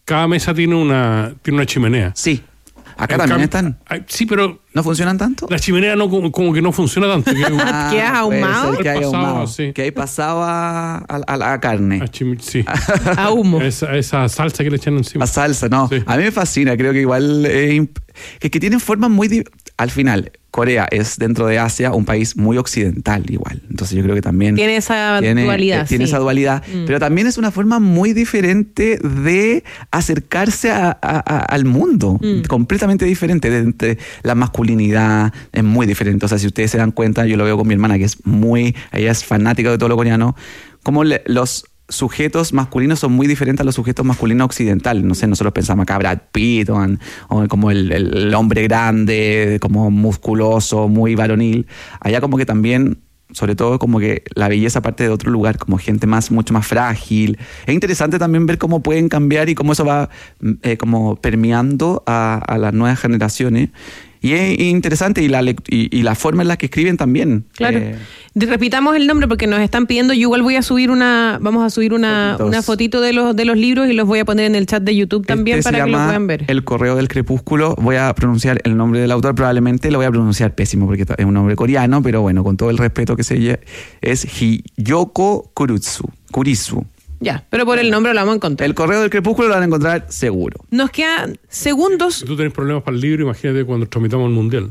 cada mesa tiene una chimenea. Sí. Acá también están. Sí, pero... ¿No funcionan tanto? La chimenea no, como que no funciona tanto. ¿Quedas ahumado? Que hay ahumado. Sí. Que hay pasado a la carne. Sí. A humo. Esa salsa que le echan encima. A salsa, no. Sí. A mí me fascina. Creo que igual... que tienen formas muy... Al final, Corea es dentro de Asia un país muy occidental igual. Entonces yo creo que también... Tiene esa dualidad. Tiene esa dualidad. Pero también es una forma muy diferente de acercarse al mundo. Completamente diferente. De la masculinidad es muy diferente. O sea, si ustedes se dan cuenta, yo lo veo con mi hermana, que es ella es fanática de todo lo coreano, como los sujetos masculinos son muy diferentes a los sujetos masculinos occidentales. No sé, nosotros pensamos acá Brad Pitt o como el hombre grande, como musculoso, muy varonil. Allá como que también, sobre todo como que la belleza parte de otro lugar, como gente mucho más frágil. Es interesante también ver cómo pueden cambiar y cómo eso va como permeando a las nuevas generaciones. Y es interesante y la forma en la que escriben también. Claro. Repitamos el nombre porque nos están pidiendo. Yo igual vamos a subir una fotito de los libros y los voy a poner en el chat de YouTube también para que lo puedan ver. El correo del crepúsculo. Kurisu. Voy a pronunciar el nombre del autor, probablemente lo voy a pronunciar pésimo porque es un nombre coreano, pero bueno, con todo el respeto que se lleva, es Hiyoko Kurisu. Ya, pero por el nombre lo vamos a encontrar. El correo del crepúsculo lo van a encontrar seguro. Nos quedan segundos. Si tú tenés problemas para el libro, imagínate cuando tramitamos el mundial.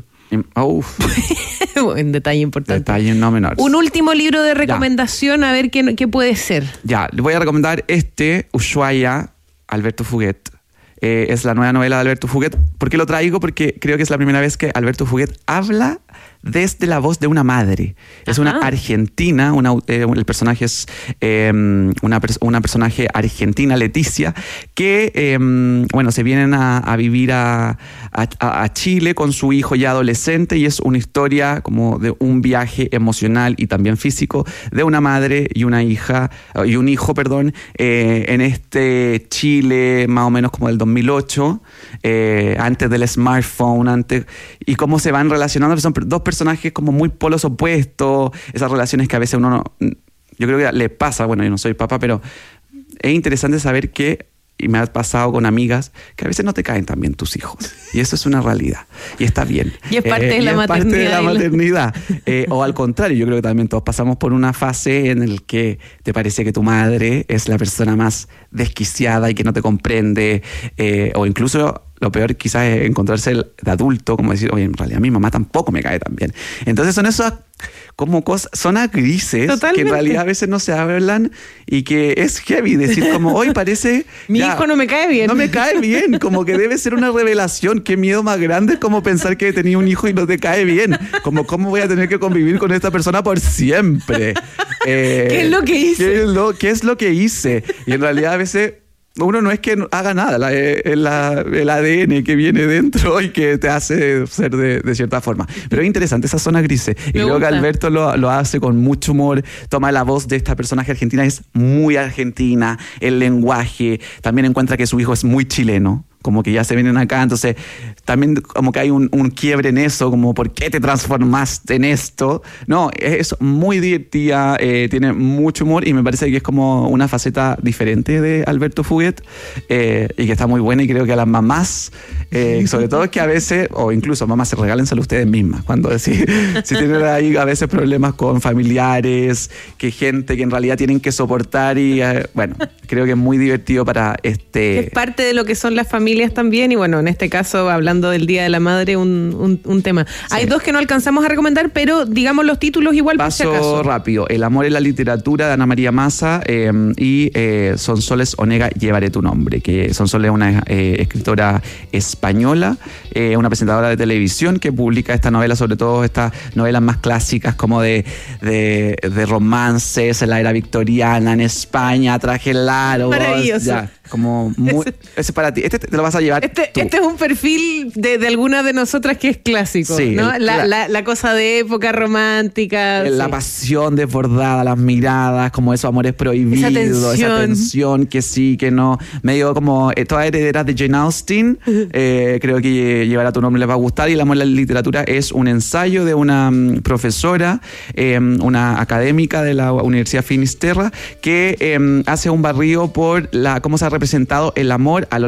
Un detalle importante. Detalle no menor. Un último libro de recomendación, a ver qué puede ser. Ya, les voy a recomendar Ushuaia, Alberto Fuguet. Es la nueva novela de Alberto Fuguet. ¿Por qué lo traigo? Porque creo que es la primera vez que Alberto Fuguet habla desde la voz de una madre. Es una argentina, el personaje es una personaje argentina, Leticia, que se vienen a vivir a Chile con su hijo ya adolescente, y es una historia como de un viaje emocional y también físico de una madre y una hija, y un hijo, en este Chile más o menos como del 2008, antes del smartphone, y cómo se van relacionando. Son dos personajes como muy polos opuestos, esas relaciones que a veces uno no... Yo creo que le pasa, bueno, yo no soy papá, pero es interesante saber que, y me ha pasado con amigas, que a veces no te caen tan bien tus hijos. Y eso es una realidad. Y está bien. Y es parte de la maternidad. Parte de la maternidad. O al contrario, yo creo que también todos pasamos por una fase en la que te parece que tu madre es la persona más desquiciada y que no te comprende. O incluso... Lo peor quizás es encontrarse de adulto, como decir, oye, en realidad mi mamá tampoco me cae tan bien. Entonces son esas como zonas grises. Totalmente. Que en realidad a veces no se hablan y que es heavy decir como, hoy parece... Mi hijo no me cae bien. No me cae bien, como que debe ser una revelación. Qué miedo más grande es como pensar que tenía un hijo y no te cae bien. Como, ¿cómo voy a tener que convivir con esta persona por siempre? ¿Qué es lo que hice? ¿Qué es lo que hice? Y en realidad a veces... Uno no es que haga nada, el ADN que viene dentro y que te hace ser de cierta forma. Pero es interesante esa zona grises. Y creo que Alberto lo hace con mucho humor. Toma la voz de esta personaje argentina, es muy argentina. El lenguaje, también encuentra que su hijo es muy chileno. Como que ya se vienen acá, entonces también como que hay un quiebre en eso, como ¿por qué te transformaste en esto? No, es muy divertida, tiene mucho humor y me parece que es como una faceta diferente de Alberto Fuguet, y que está muy buena, y creo que a las mamás, sobre todo es que a veces, o incluso mamás, se regálenselo ustedes mismas, cuando si tienen ahí a veces problemas con familiares, que gente que en realidad tienen que soportar, y creo que es muy divertido para Es parte de lo que son las familias también, y bueno, en este caso, hablando del Día de la Madre, un tema. Sí. Hay dos que no alcanzamos a recomendar, pero digamos los títulos igual. Paso por si acaso. Rápido. El amor en la literatura, de Ana María Maza, y Sonsoles Onega, Llevaré tu nombre, que Sonsoles es una escritora española, una presentadora de televisión que publica esta novela, sobre todo estas novelas más clásicas como de romances en la era victoriana en España, traje largo. Maravilloso. Ya, como muy, ese para ti. Este te lo vas a llevar tú. Este es un perfil de alguna de nosotras que es clásico, sí, ¿no? La cosa de época romántica. La pasión desbordada, las miradas, como esos amores prohibidos, esa tensión que sí, que no. Medio como todas herederas de Jane Austen. Creo que Llevará tu nombre les va a gustar. Y El amor en la literatura es un ensayo de una profesora, una académica de la Universidad Finisterra, que hace un barrido por cómo se ha representado el amor a lo